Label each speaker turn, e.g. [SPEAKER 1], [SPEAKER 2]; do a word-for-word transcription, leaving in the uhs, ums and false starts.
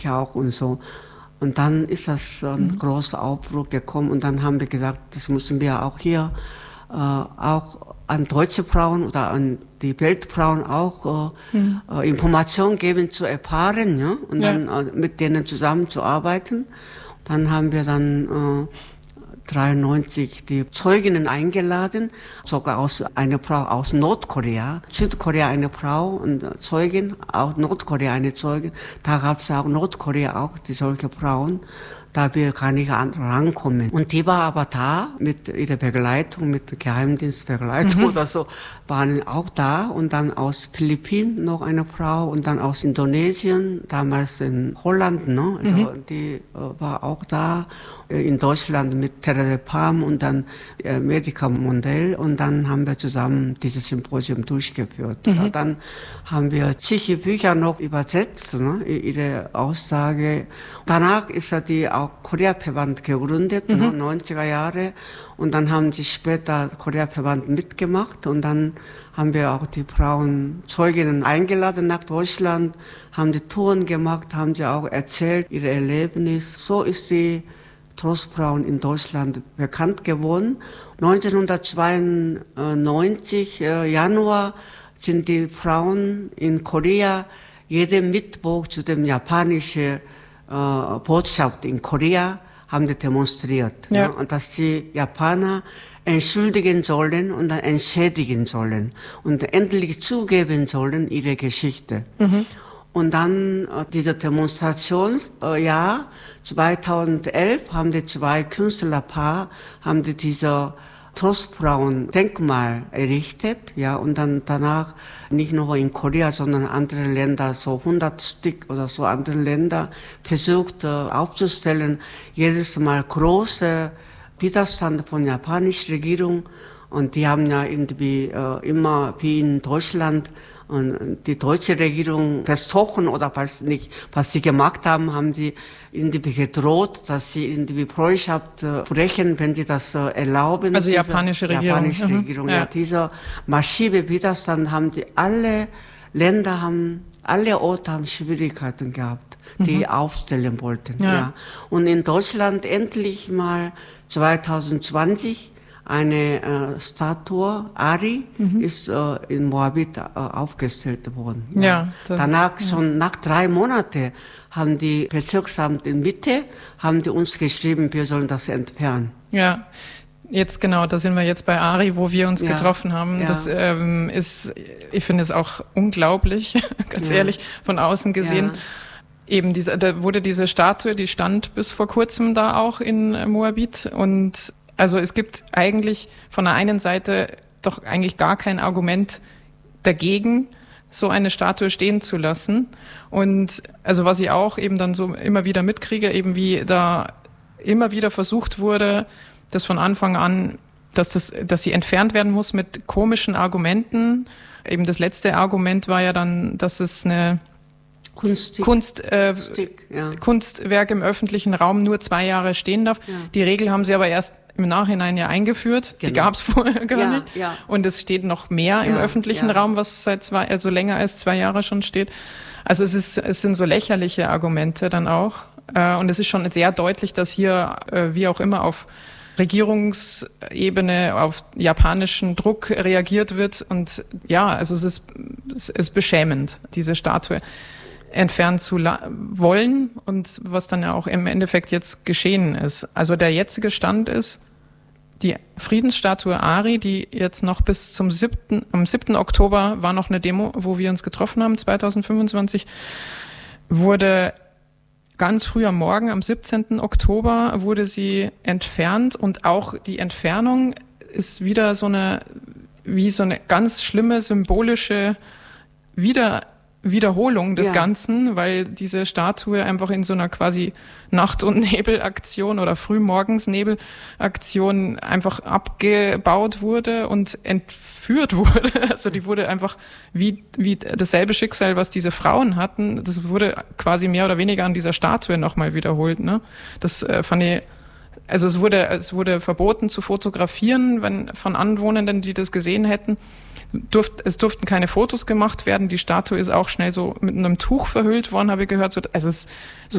[SPEAKER 1] auch und so. Und dann ist das ein mhm. großer Aufbruch gekommen und dann haben wir gesagt, das müssen wir auch hier äh, auch an deutsche Frauen oder an die Weltfrauen auch äh, mhm. äh, Informationen geben zu erfahren, ja, und ja. dann äh, mit denen zusammenzuarbeiten. Dann haben wir dann äh, dreiundneunzig die Zeuginnen eingeladen, sogar aus einer Frau aus Nordkorea, Südkorea eine Frau und Zeugin, auch Nordkorea eine Zeugin. Da gab es auch Nordkorea auch die solche Frauen. Da wir gar nicht rankommen. Und die war aber da mit ihrer Begleitung, mit Geheimdienstbegleitung mhm. oder so, waren auch da. Und dann aus Philippinen noch eine Frau und dann aus Indonesien, damals in Holland, ne? Also mhm. die äh, war auch da. In Deutschland mit Teresa Palm und dann äh, Medica Mondel. Und dann haben wir zusammen dieses Symposium durchgeführt. Mhm. Dann haben wir zig Bücher noch übersetzt, ne? Ihre Aussage. Danach ist er die auch Korea-Verband gegründet, mhm. ne, neunziger Jahre. Und dann haben sie später Korea-Verband mitgemacht. Und dann haben wir auch die Frauen, Zeuginnen eingeladen nach Deutschland, haben die Touren gemacht, haben sie auch erzählt, ihre Erlebnis. So ist die Trostfrauen in Deutschland bekannt geworden. neunzehnhundertzweiundneunzig, äh, Januar, sind die Frauen in Korea jeden Mittwoch zu dem japanischen äh, Botschaft in Korea haben die demonstriert.
[SPEAKER 2] Ja.
[SPEAKER 1] Ne? Und dass die Japaner entschuldigen sollen und dann entschädigen sollen und endlich zugeben sollen ihre Geschichte. Mhm. Und dann äh, diese Demonstrationsjahr äh, zweitausendelf haben die zwei Künstlerpaar haben die diese Trostfrauen-Denkmal errichtet, ja, und dann danach nicht nur in Korea, sondern andere Länder, so hundert Stück oder so andere Länder versucht äh, aufzustellen, jedes Mal große Widerstand von der japanischen Regierung und die haben ja irgendwie äh, immer wie in Deutschland und die deutsche Regierung verstochen oder weiß nicht, was sie gemacht haben, haben sie irgendwie gedroht, dass sie irgendwie Freundschaft äh, brechen, wenn sie das äh, erlauben.
[SPEAKER 2] Also japanische Regierung.
[SPEAKER 1] Japanische
[SPEAKER 2] mhm.
[SPEAKER 1] Regierung,
[SPEAKER 2] ja.
[SPEAKER 1] ja. Dieser massive Widerstand haben die, alle Länder haben, alle Orte haben Schwierigkeiten gehabt, die mhm. aufstellen wollten,
[SPEAKER 2] ja.
[SPEAKER 1] ja. Und in Deutschland endlich mal zweitausendzwanzig eine äh, Statue, Ari, mhm. ist äh, in Moabit äh, aufgestellt worden. Ja.
[SPEAKER 2] Ja, das,
[SPEAKER 1] Danach,
[SPEAKER 2] ja.
[SPEAKER 1] schon nach drei Monaten, haben die Bezirksamt in Mitte, haben die uns geschrieben, wir sollen das entfernen.
[SPEAKER 2] Ja, jetzt genau, da sind wir jetzt bei Ari, wo wir uns
[SPEAKER 1] ja.
[SPEAKER 2] getroffen haben.
[SPEAKER 1] Ja.
[SPEAKER 2] Das ähm, ist, ich finde es auch unglaublich, ganz ja. ehrlich, von außen gesehen. Ja. Eben diese, da wurde diese Statue, die stand bis vor kurzem da auch in Moabit und also es gibt eigentlich von der einen Seite doch eigentlich gar kein Argument dagegen, so eine Statue stehen zu lassen. Und also was ich auch eben dann so immer wieder mitkriege, eben wie da immer wieder versucht wurde, das von Anfang an, dass das, dass sie entfernt werden muss mit komischen Argumenten. Eben das letzte Argument war ja dann, dass es eine
[SPEAKER 1] Kunststück.
[SPEAKER 2] Kunst, äh,
[SPEAKER 1] Stück, ja.
[SPEAKER 2] Kunstwerk im öffentlichen Raum nur zwei Jahre stehen darf. Ja. Die Regel haben sie aber erst im Nachhinein ja eingeführt. Genau. Die gab es vorher gar
[SPEAKER 1] ja,
[SPEAKER 2] nicht.
[SPEAKER 1] Ja.
[SPEAKER 2] Und es steht noch mehr im
[SPEAKER 1] ja,
[SPEAKER 2] öffentlichen
[SPEAKER 1] ja.
[SPEAKER 2] Raum, was seit zwei, also länger als zwei Jahre schon steht. Also es ist, es sind so lächerliche Argumente dann auch. Und es ist schon sehr deutlich, dass hier, wie auch immer, auf Regierungsebene, auf japanischen Druck reagiert wird. Und ja, also es ist, es ist beschämend, diese Statue entfernt zu la- wollen und was dann ja auch im Endeffekt jetzt geschehen ist. Also der jetzige Stand ist, die Friedensstatue Ari, die jetzt noch bis zum siebten am siebten Oktober war noch eine Demo, wo wir uns getroffen haben, zweitausendfünfundzwanzig, wurde ganz früh am Morgen, am siebzehnten Oktober, wurde sie entfernt und auch die Entfernung ist wieder so eine, wie so eine ganz schlimme symbolische Wieder Wiederholung des ja. Ganzen, weil diese Statue einfach in so einer quasi Nacht- und Nebelaktion oder Frühmorgens-Nebelaktion einfach abgebaut wurde und entführt wurde. Also die wurde einfach wie, wie dasselbe Schicksal, was diese Frauen hatten, das wurde quasi mehr oder weniger an dieser Statue nochmal wiederholt. Ne? Das äh, fand ich, also es wurde, es wurde verboten zu fotografieren, wenn von Anwohnenden, die das gesehen hätten. Durft, es durften keine Fotos gemacht werden. Die Statue ist auch schnell so mit einem Tuch verhüllt worden, habe ich gehört. So, also es, so